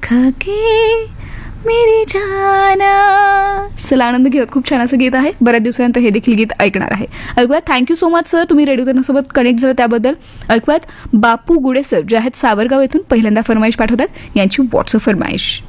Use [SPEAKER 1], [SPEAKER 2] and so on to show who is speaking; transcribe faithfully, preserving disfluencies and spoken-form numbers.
[SPEAKER 1] देखा के मेरी जाना. चला आनंद घेऊयात. खूप छान असं गीत आहे. बऱ्याच दिवसानंतर हे देखील गीत ऐकणार आहे. ऐकूयात. थँक्यू सो मच सर, तुम्ही रेडिओ सोबत कनेक्ट झाला त्याबद्दल. ऐकूयात बापू गुडे सर जे आहेत सावरगाव येथून पहिल्यांदा फरमाईश पाठवतात, यांची व्हॉट्सअप फरमाईश.